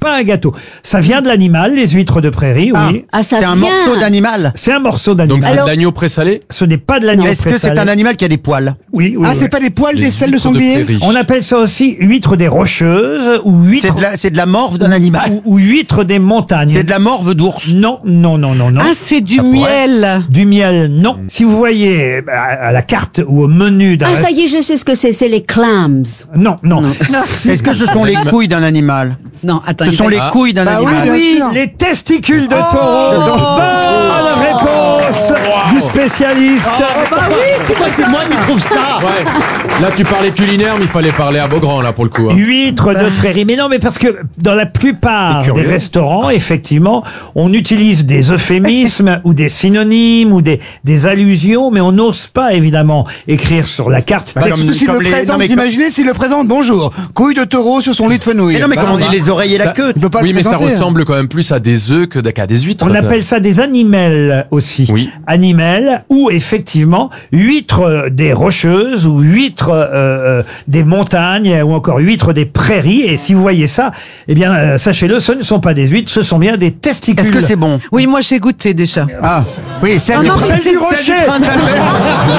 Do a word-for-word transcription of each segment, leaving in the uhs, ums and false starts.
pas un gâteau. Ça vient de l'animal, les huîtres de prairie, Ah, oui. Ah, ça c'est un vient. morceau d'animal. C'est un morceau d'animal. Donc c'est Alors- de l'agneau présalé. Ce n'est pas de l'agneau Est-ce que c'est présalé. un animal qui a des poils? Oui, oui. Ah, oui. c'est pas les poils Les d'aisselle de huîtres de sanglier? prairie. On appelle ça aussi huître des rocheuses ou huître, C'est de la, c'est de la morve d'un animal. ou, ou huître des montagnes. C'est de la morve d'ours. Non, non, non, non, non. Ah, c'est du Ça pourrait. miel. Du miel, non. Si vous voyez à, à la carte ou au menu d'un Ah, ça y est, je sais ce que c'est. C'est les clams. non, non. Est-ce que ce sont les couilles d'un animal? Non, attends. Ce il sont va- les Ah. couilles d'un Bah oui, animal. bien sûr. Les testicules de taureau. Bonne réponse du spécialiste. bah oui, pourquoi c'est moi qui trouve ça? Ouais. Là tu parlais culinaire, mais il fallait parler à Beaugrand là pour le coup. Hein. Huîtres de prairie. Mais non, mais parce que dans la plupart C'est des curieux. restaurants, effectivement, on utilise des euphémismes ou des synonymes ou des, des allusions, mais on n'ose pas, évidemment, écrire sur la carte. Bah, Tes- comme- Si comme le les- présente, non, mais vous imaginez s'il le présente, bonjour, couille de taureau sur son lit de fenouil. Mais non, mais Bah, comme on dit bah, les oreilles et la Ça- queue. il peut pas Oui, le mais ça présenter, hein. ressemble quand même plus à des œufs que qu'à des huîtres. On appelle ça des animels aussi. Oui. Animels ou effectivement huîtres des rocheuses ou huîtres euh, euh, des montagnes ou encore huîtres des prairies. Et si vous voyez ça, eh bien euh, sachez-le, ce ne sont pas des huîtres, ce sont bien des testicules. Est-ce que c'est bon? Oui, moi j'ai goûté déjà. Ah, oui, celle Non, du non, mais prince- c'est du celle rocher. prince Albert.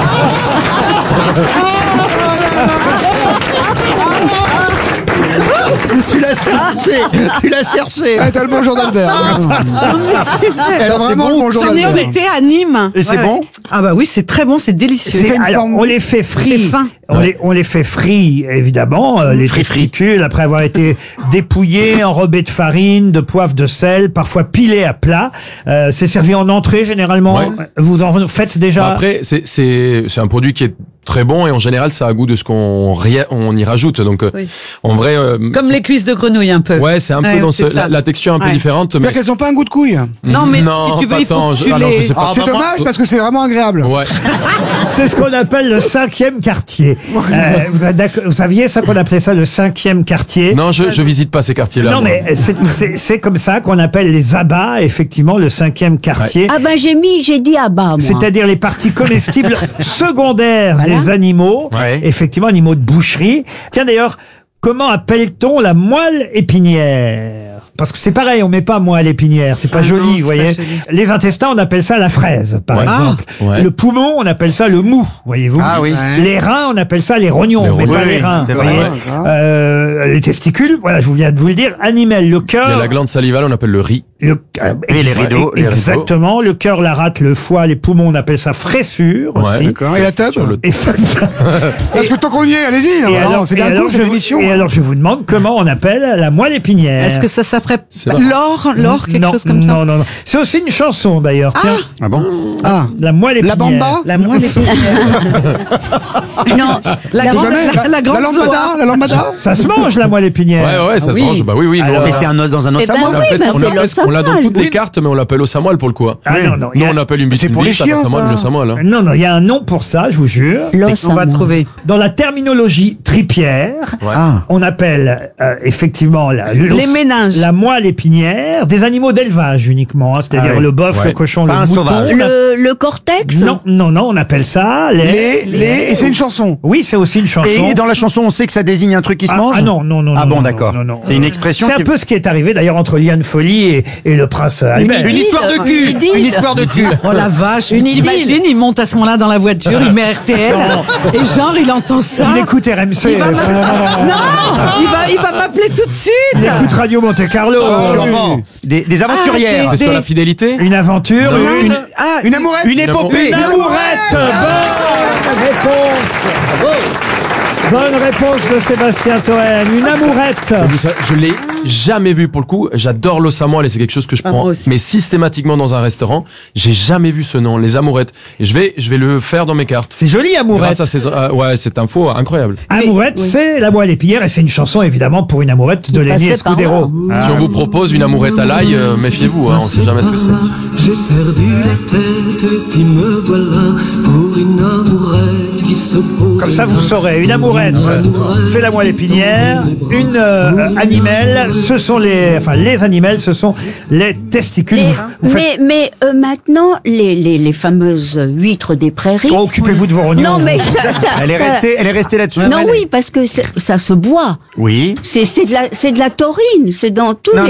Tu l'as cherché, tu l'as cherché. Ah, t'as le bonjour d'Albert. Alors c'est vraiment le bon. bonjour J'en ai d'Albert. goûté à Nîmes. Et c'est Ouais, bon ouais. Ah bah oui, c'est très bon, c'est délicieux. C'est- fait une alors, forme- on les fait C'est frits. fin. On, Ouais. les, on les fait frits, évidemment, euh, les Frits, frits. testicules, après avoir été dépouillés, enrobés de farine, de poivre, de sel, parfois pilés à plat. Euh, c'est servi en entrée, généralement. Ouais. Vous en faites déjà Bah, après, c'est c'est c'est un produit qui est très bon et en général ça a goût de ce qu'on ri- on y rajoute. Donc euh, Oui. en vrai, euh, Comme les cuisses de grenouille un peu. ouais, c'est un peu Ouais, dans c'est ce, ça. la, la texture un peu Ouais. différente. Mais C'est-à-dire qu'elles ont pas un goût de couille. Non, mais Non, si tu veux, pas il faut tant. que Je- tu ah non, je les... sais pas. Ah, C'est bah, moi- dommage parce que c'est vraiment agréable. Ouais. C'est ce qu'on appelle le cinquième quartier. Euh, vous, êtes d'accord- vous saviez ça qu'on appelait ça le cinquième quartier? Non, je je visite pas ces quartiers-là. Non, moi. mais c'est- c'est c'est comme ça qu'on appelle les abats, effectivement, le cinquième quartier. Ah ben j'ai mis, j'ai dit à bas, moi. C'est-à-dire les parties comestibles secondaires Voilà. des animaux, Ouais. effectivement, animaux de boucherie. Tiens d'ailleurs, comment appelle-t-on la moelle épinière? Parce que c'est pareil, on met pas moelle épinière, c'est pas Ah joli, non, c'est vous voyez. pas joli. Les intestins, on appelle ça la fraise, par Ouais. exemple. Ah, ouais. Le poumon, on appelle ça le mou, voyez-vous. Ah oui. Les reins, on appelle ça les rognons, Les mais rognons. pas Oui, les oui, reins. c'est vous vrai. voyez. Ouais. Euh, les testicules, voilà, je vous viens de vous le dire. Animal, le Il y a cœur. la glande salivale, on appelle le riz. Le, euh, Et les exa- rideaux, les rideaux. Exactement. Le cœur, la rate, le foie, les poumons, on appelle ça fraissure Ouais. aussi. D'accord. Et la tub Sur le- Et, Parce que tant qu'on y est, allez-y. et alors, alors, C'est et d'un alors coup, je cette vous, émission. et alors je vous demande comment on appelle la moelle épinière. Est-ce que ça s'appelle C'est là. l'or, l'or, quelque non, chose comme ça? Non, non, non. C'est aussi une chanson d'ailleurs. Tiens, Ah bon? Ah, la moelle épinière. la bamba. La moelle épinière. Non, La T'as grande, jamais- la, la grande lambada, zoa. la lambada. Ça se mange la moelle épinière. Ouais, ouais, ça Ah se oui. mange. Bah oui, oui. nous, Alors, on Mais a- c'est un os dans un os Eh à ben moi. oui, on l'appelle- mais on c'est l'appelle- l'os à on l'a dans moelle, toutes les oui. cartes, mais on l'appelle os à moelle pour le coup. hein. Ah non, non. il Nous, y a- on appelle une bite C'est une pour les bite, ça chiens, passe à moelle, ça. une os à moelle. hein. Non, non, il y a un nom pour ça, je vous jure. l'os On à va moelle. trouver. Dans la terminologie tripière, Ouais. Ah. on appelle euh, effectivement la, l'os- Les méninges. la moelle épinière des animaux d'élevage uniquement, hein, c'est-à-dire Ah oui. le bœuf, Ouais. le cochon, Pas le un mouton. sauvage. la- Le, le cortex. Non, non, non, on appelle ça les. Les, les, et c'est une chanson. Oui, c'est aussi une chanson. Et dans la chanson, on sait que ça désigne un truc qui se Ah, mange? ah non, non, non. Ah non, bon, non, d'accord. non, non. C'est une expression C'est un qui- peu ce qui est arrivé d'ailleurs entre Liane Folly et, et le prince Albert. Une histoire de cul. Une idylle. Une histoire de cul. Oh la vache, Une t'imagines, il monte à ce moment-là dans la voiture, il met R T L, et genre il entend ça. Il écoute R M C. Il va euh, m'a- Non, il va, il va m'appeler tout de Il suite. écoute Radio Monte Carlo. Ah, Sûrement. Des, des aventurières. Ah, C'est sur Des- la fidélité. Une aventure, Non. une, Ah, Une amourette. Une épopée. une amourette. Bonne réponse. Bonne réponse de Sébastien Toen. Une amourette. Vous savez, Je l'ai jamais vu pour le coup. J'adore l'os à moelle et c'est quelque chose que je Ah, prends, moi aussi. mais systématiquement dans un restaurant. J'ai jamais vu ce nom, les amourettes. Et je vais, je vais le faire dans mes cartes. C'est joli, amourette. Grâce à ces, ah, ouais, cette info incroyable. Amourette, oui. c'est la moelle épinière et c'est une chanson évidemment pour une amourette de Lenny passait par Escudero. là. Si on vous propose une amourette à l'ail, euh, méfiez-vous, hein, on sait jamais ce que c'est. J'ai perdu la tête et puis me voilà pour une amourette qui se pose. Comme ça, vous saurez. Une amourette, c'est la moelle épinière. Une euh, animelle, ce sont les, enfin les animels, ce sont les testicules. Les- Vous- vous faites- mais mais euh, maintenant, les, les, les fameuses huîtres des prairies. Oh, occupez-vous de vos rognons. Non, mais ça, ça- Elle est ça- restée, elle est restée là-dessus. Non, oui, parce que c'est- ça se boit. Oui. C'est c'est de la, c'est de la taurine. C'est dans tous Non, les